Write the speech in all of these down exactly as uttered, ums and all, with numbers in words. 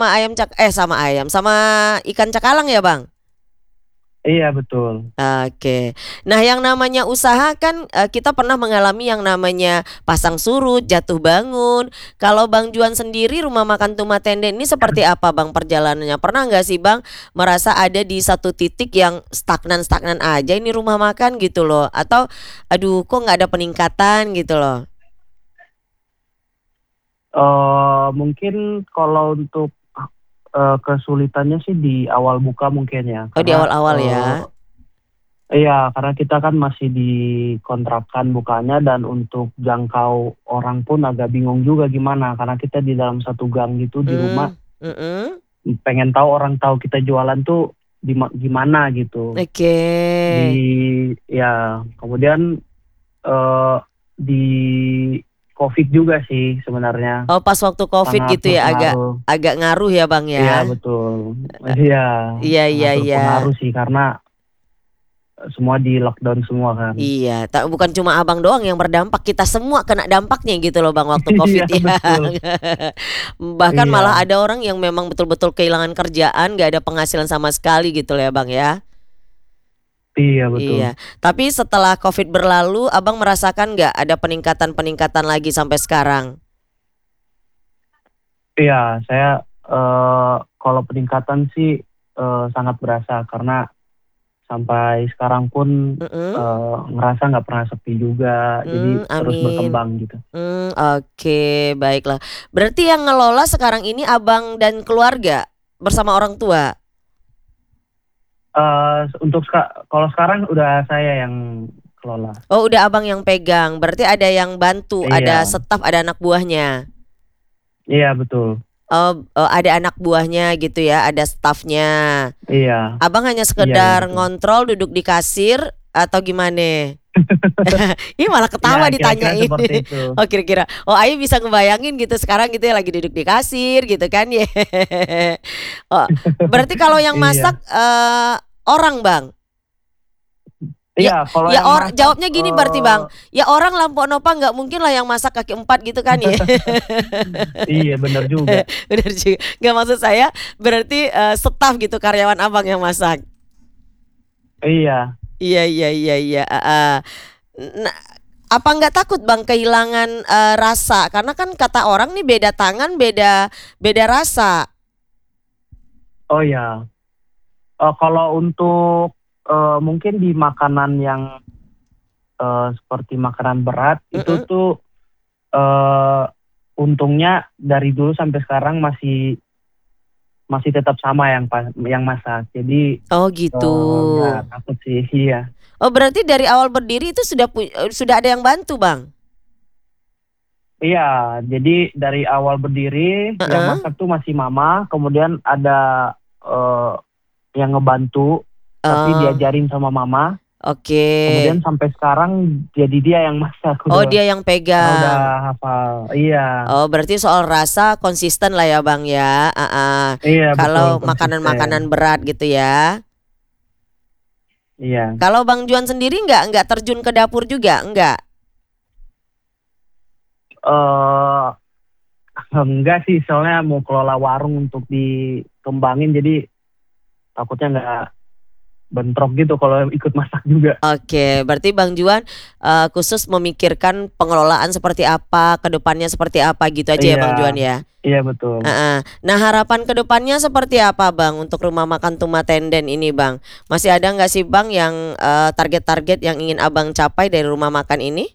sama ayam cak eh sama ayam, sama ikan cakalang ya Bang? Iya betul. Oke. Nah yang namanya usaha kan eh, kita pernah mengalami yang namanya pasang surut, jatuh bangun. Kalau Bang Juan sendiri rumah makan Tuma Tenden ini seperti apa Bang perjalanannya? Pernah nggak sih Bang merasa ada di satu titik yang stagnan-stagnan aja ini rumah makan gitu loh? Atau aduh kok nggak ada peningkatan gitu loh? Eh mungkin kalau untuk eh, kesulitannya sih di awal buka mungkin ya, Oh di karena awal-awal eh, ya. iya karena kita kan masih dikontrakan bukanya dan untuk jangkau orang pun agak bingung juga gimana, karena kita di dalam satu gang gitu di rumah, Hmm, mm-mm. pengen tahu orang tahu kita jualan tuh di ma- gimana gitu. Oke. Di ya kemudian eh, di COVID juga sih sebenarnya Oh pas waktu COVID sangat gitu ya agak berpengaruh. agak ngaruh ya Bang Iya ya. betul. Iya, Iya sangat iya iya. berpengaruh sih karena semua di lockdown semua kan. Iya, tak bukan cuma Abang doang yang berdampak, kita semua kena dampaknya gitu loh Bang waktu Covid Iya ya. betul. Bahkan malah Iya. ada orang yang memang betul-betul kehilangan kerjaan, gak ada penghasilan sama sekali gitu loh ya Bang ya. Iya betul. Iya, tapi setelah Covid berlalu, Abang merasakan nggak ada peningkatan-peningkatan lagi sampai sekarang? Iya, saya eh, kalau peningkatan sih eh, sangat berasa karena sampai sekarang pun Mm-mm. eh, ngerasa nggak pernah sepi juga, jadi Hmm, terus amin. berkembang gitu. Hmm, oke, baiklah. Berarti yang ngelola sekarang ini Abang dan keluarga bersama orang tua. Eh untuk ska- kalau sekarang udah saya yang kelola. Oh, udah Abang yang pegang. Berarti ada yang bantu, ada Iya, staf, ada anak buahnya. iya betul. Oh, oh, ada anak buahnya gitu ya, ada stafnya. Iya, Abang hanya iya, iya sekedar betul. ngontrol duduk di kasir atau gimana? Ini malah Iya, ketawa kira-kira ditanyain. seperti itu. Oh kira-kira. Oh Ayu bisa ngebayangin gitu sekarang gitu ya lagi duduk di kasir gitu kan ya. Oh, berarti kalau yang masak Iya, eh, orang Bang. Ya, iya. Kalau ya yang or masak, jawabnya gini berarti eh Bang. Ya orang lampu Nova nggak mungkin lah yang masak kaki empat gitu kan ya. iya benar juga. Benar juga. Nggak maksud saya berarti eh, staf gitu karyawan Abang yang masak. Iya. Iya iya iya iya. ah, ah. Nah, apa nggak takut Bang kehilangan eh, rasa? Karena kan kata orang nih beda tangan beda beda rasa. Oh ya. Eh, kalau untuk eh, mungkin di makanan yang eh, seperti makanan berat itu Mm-mm. tuh eh untungnya dari dulu sampai sekarang masih masih tetap sama yang pas yang masak. Jadi Oh gitu. eh, nggak takut sih. Iya. Oh berarti dari awal berdiri itu sudah pu- eh, sudah ada yang bantu Bang. Iya, jadi dari awal berdiri yang Heeh. masak tuh masih mama, kemudian ada eh, yang ngebantu, tapi Oh, diajarin sama mama, oke. kemudian sampai sekarang jadi dia yang masak Oh udah dia yang karena udah pegang. hafal. Iya, Oh berarti soal rasa konsisten lah ya Bang ya. Ah, ah. iya betul Kalau konsisten. makanan-makanan berat gitu ya. Iya, Kalau Bang Juan sendiri nggak nggak terjun ke dapur juga nggak? eh enggak sih, soalnya mau kelola warung untuk dikembangin, jadi takutnya nggak bentrok gitu kalau ikut masak juga. Oke, berarti Bang Juan eh, khusus memikirkan pengelolaan seperti apa, kedepannya seperti apa gitu aja ya Iya, Bang Juan ya. iya betul. Heeh. Nah harapan kedepannya seperti apa Bang untuk rumah makan Tuma Tenden ini Bang? Masih ada nggak sih Bang yang eh, target-target yang ingin Abang capai dari rumah makan ini?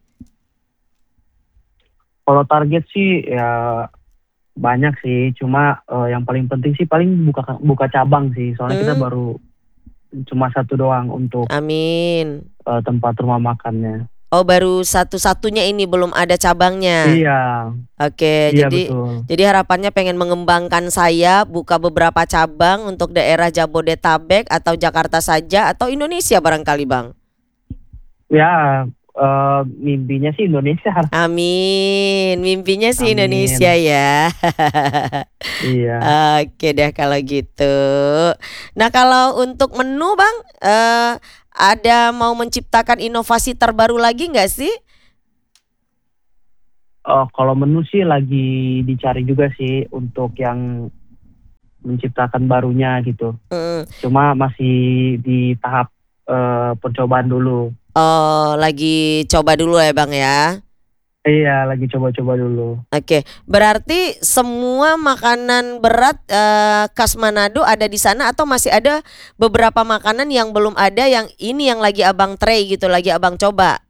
Kalau target sih ya banyak sih, cuma eh, yang paling penting sih paling buka buka cabang sih, soalnya kita Hmm, baru cuma satu doang untuk amin. eh, tempat rumah makannya. Oh baru satu-satunya ini belum ada cabangnya. Iya, Oke, iya jadi betul. jadi harapannya pengen mengembangkan saya buka beberapa cabang untuk daerah Jabodetabek atau Jakarta saja atau Indonesia barangkali Bang. Ya, eh, mimpinya sih Indonesia. Amin. Mimpinya sih Indonesia Amin. ya. Iya. Oke deh kalau gitu. Nah kalau untuk menu Bang, eh, ada mau menciptakan inovasi terbaru lagi nggak sih? Eh, kalau menu sih lagi dicari juga sih untuk yang menciptakan barunya gitu. Mhm. Cuma masih di tahap, eee, percobaan dulu. Oh, lagi coba dulu ya, Bang, ya? Iya, lagi coba-coba dulu. Oke, berarti semua makanan berat, eee, khas Manado ada di sana atau masih ada beberapa makanan yang belum ada yang ini yang lagi Abang try gitu, lagi Abang coba?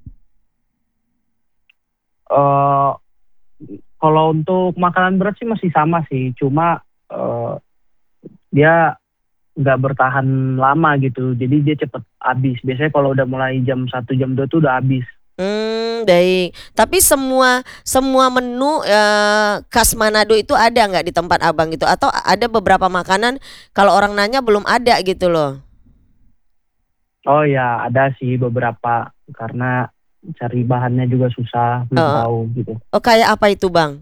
Eee, kalau untuk makanan berat sih masih sama sih, cuma, eee, dia nggak bertahan lama gitu, jadi dia cepet habis. Biasanya kalau udah mulai jam satu, jam dua tuh udah habis. Mmm, baik. Tapi semua semua menu, eee, khas Manado itu ada nggak di tempat Abang gitu? Atau a ada beberapa makanan kalau orang nanya belum ada gitu loh? Oh ya, ada sih beberapa, karena cari bahannya juga susah, belum Heeh. tahu gitu. Oh, kayak apa itu, Bang?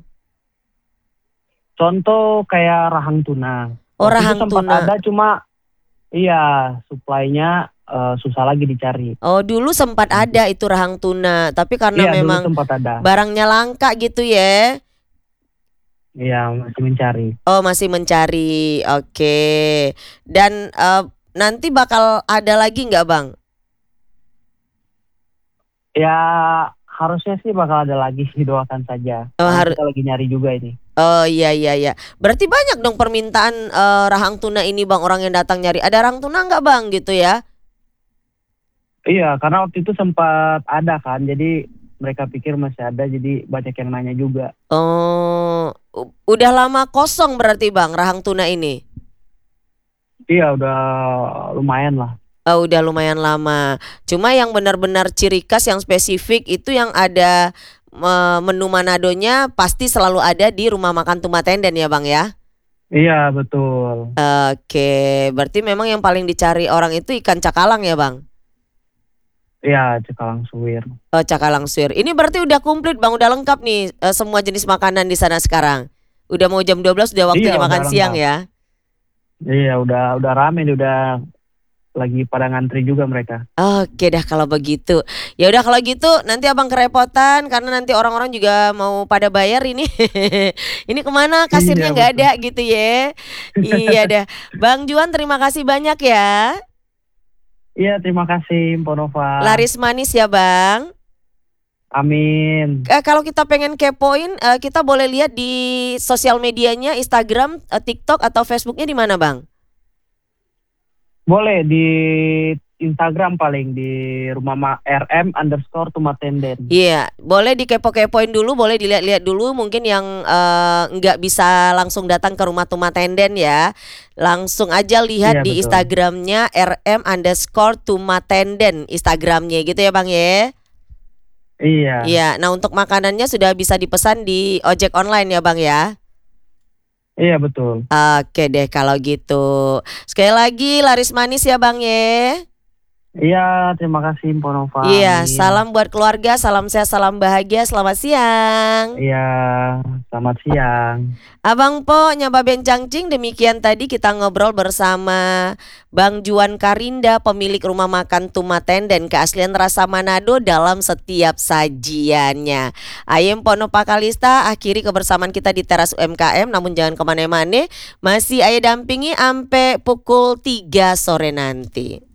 Contoh kayak rahang tuna. Oh, Waktu itu rahang sempat tuna. ada cuma iya, suplainya, eee, susah lagi dicari. Oh, dulu sempat Gitu. ada itu rahang tuna, tapi karena Iya, dulu memang sempat ada. barangnya langka gitu ya? Iya, masih mencari. Oh, masih mencari, oke. Dan, eee, nanti bakal ada lagi nggak, Bang? Ya, harusnya sih bakal ada lagi sih, doakan saja. Oh, Karena haru kita lagi nyari juga ini. Oh, iya iya iya. Berarti banyak dong permintaan, eee, rahang tuna ini, Bang, orang yang datang nyari, "Ada rahang tuna nggak, Bang?" Gitu ya? Iya, karena waktu itu sempat ada kan, jadi mereka pikir masih ada, jadi banyak yang nanya juga. Oh, u udah lama kosong berarti, Bang, rahang tuna ini? Iya, udah lumayan lah. Oh, udah lumayan lama. Cuma yang benar-benar ciri khas yang spesifik itu yang ada, eee, menu Manadonya pasti selalu ada di rumah makan Tumatenden ya, Bang, ya? Iya, betul. Oke, berarti memang yang paling dicari orang itu ikan cakalang ya, Bang? Iya, cakalang suwir. Oh, cakalang suwir. Ini berarti udah komplit, Bang, udah lengkap nih, eee, semua jenis makanan di sana sekarang? Udah mau jam dua belas udah waktunya Iya, udah makan siang lengkap. ya? Iya, udah udah rame nih, udah lagi pada ngantri juga mereka. Oke dah kalau begitu. Ya udah kalau gitu nanti Abang kerepotan karena nanti orang-orang juga mau pada bayar ini. Ini kemana Iya, kasirnya nggak betul. ada gitu ya. Iya dah. Bang Juan terima kasih banyak ya. Iya, terima kasih, Mpok Nova. Laris manis ya, Bang. Amin. Eee, kalau kita pengen kepoin, eee, kita boleh lihat di sosial medianya Instagram, eee, TikTok atau Facebooknya di mana, Bang? Boleh di Instagram paling, di rumah ma R M underscore Tumatenden. Iya, boleh dikepo-kepoin dulu, boleh dilihat-lihat dulu mungkin yang, eee, nggak bisa langsung datang ke rumah Tumatenden ya. Langsung aja lihat Iya, di betul. Instagram-nya R M underscore Tumatenden, Instagram-nya gitu ya, Bang, ya. Iya. Iya, nah untuk makanannya sudah bisa dipesan di ojek online ya, Bang, ya? Iya, betul. Oke deh kalau gitu. Sekali lagi laris manis ya, Bang, ya. Iya, terima kasih, Mpok Nova, Iya, amin. salam buat keluarga, salam sehat, salam bahagia, selamat siang. Iya, selamat siang. Abang Po, Nya Baben Cangcing, demikian tadi kita ngobrol bersama Bang Juan Karinda, pemilik rumah makan Tumatenden keaslian rasa Manado dalam setiap sajiannya. Ayem Pono Pakalista, akhiri kebersamaan kita di teras U M K M, namun jangan kemana-mana, masih Ayah dampingi ampe pukul tiga sore nanti.